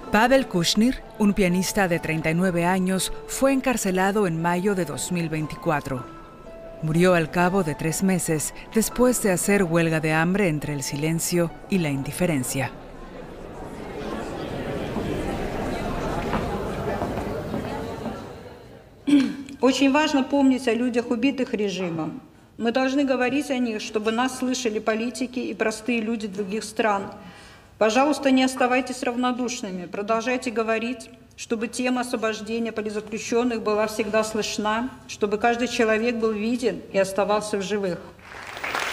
Pavel Kushner, un pianista de 39 años, fue encarcelado en mayo de 2024. Murió al cabo de 3 meses después de hacer huelga de hambre entre el silencio y la indiferencia. Очень важно помнить о людях, убитых режимом. Мы должны говорить о них, чтобы нас слышали политики и простые люди других стран. Пожалуйста, не оставайтесь равнодушными, продолжайте говорить, чтобы тема освобождения политзаключенных была всегда слышна, чтобы каждый человек был виден и оставался в живых.